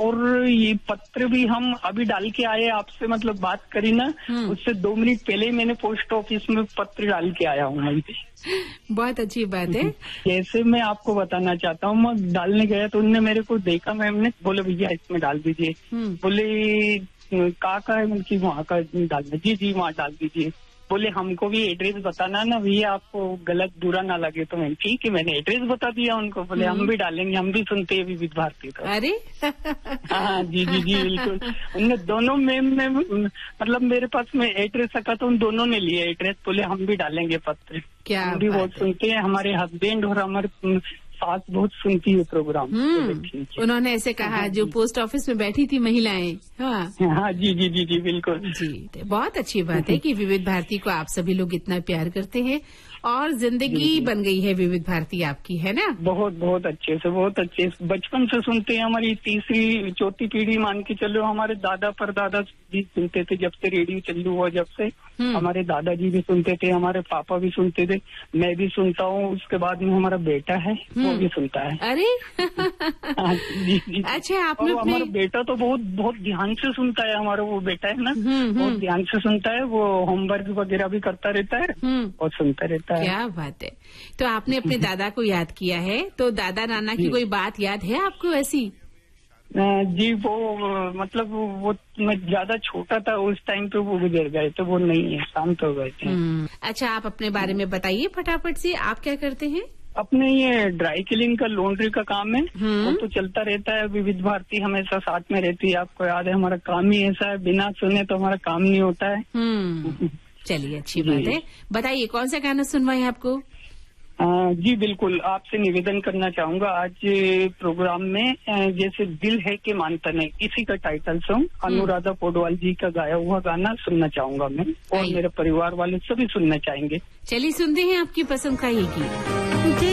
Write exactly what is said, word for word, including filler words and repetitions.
और ये पत्र भी हम अभी डाल के आए, आपसे मतलब बात करी ना, उससे दो मिनट पहले ही मैंने पोस्ट ऑफिस में पत्र डाल के आया हूँ मैं। बहुत अच्छी बात है। जैसे मैं आपको बताना चाहता हूँ, मैं डालने गया तो उनने मेरे को देखा, मैम ने बोले भैया इसमें डाल दीजिए। बोले कहाँ का है, उनकी वहाँ का डालना। जी जी वहाँ डाल दीजिए। बोले हमको भी एड्रेस बताना ना भैया, आपको गलत बुरा ना लगे। तो मैं ठीक है, मैंने एड्रेस बता दिया उनको। बोले हम भी डालेंगे, हम भी सुनते हैं विविध भारती का। अरे हाँ जी जी जी बिल्कुल। उनने दोनों मैम ने मतलब मेरे पास में एड्रेस रखा तो उन दोनों ने लिया एड्रेस। बोले हम भी डालेंगे पत्र। क्या हम भी बहुत सुनते हैं, हमारे हस्बैंड और हमारे सास बहुत सुनती है प्रोग्राम। उन्होंने ऐसे कहा जो पोस्ट ऑफिस में बैठी थी महिलाएं। हाँ हाँ जी जी जी जी बिल्कुल जी। बहुत अच्छी बात है कि विविध भारती को आप सभी लोग इतना प्यार करते हैं और जिंदगी बन गई है विविध भारती आपकी, है ना? बहुत बहुत अच्छे से, बहुत अच्छे से बचपन से सुनते हैं। हमारी तीसरी चौथी पीढ़ी मान के चलो, हमारे दादा परदादा भी सुनते थे। जब से रेडियो चालू हुआ, जब से हमारे दादाजी भी सुनते थे, हमारे पापा भी सुनते थे, मैं भी सुनता हूँ। उसके बाद में हमारा बेटा है वो भी सुनता है। अरे जी जी। अच्छा, आपने अपने... हमारा बेटा तो बहुत बहुत ध्यान से सुनता है। हमारा वो बेटा है ना, बहुत ध्यान से सुनता है। वो होमवर्क वगैरह भी करता रहता है और सुनता रहता है। क्या बात है। तो आपने अपने दादा को याद किया है, तो दादा नाना की कोई बात याद है आपको ऐसी? जी वो मतलब वो मैं ज्यादा छोटा था उस टाइम पे, वो गुजर गए तो वो नहीं है, शांत हो गए थे। अच्छा, आप अपने बारे में बताइए फटाफट से, आप क्या करते हैं? अपने ये ड्राई क्लीनिंग का, लॉन्ड्री का काम है, वो तो चलता रहता है। विविध भारती हमेशा साथ में रहती है। आपको याद है, हमारा काम ही ऐसा है, बिना सुने तो हमारा काम नहीं होता है। चलिए अच्छी बात है। बताइए कौन सा गाना सुनवाएं आपको? आ, जी बिल्कुल, आपसे निवेदन करना चाहूंगा आज प्रोग्राम में, जैसे दिल है कि मानता नहीं, इसी का टाइटल सॉन्ग अनुराधा पौडवाल जी का गाया हुआ गाना सुनना चाहूंगा मैं, और मेरे परिवार वाले सभी सुनना चाहेंगे। चलिए सुनते हैं आपकी पसंद का ये गीत।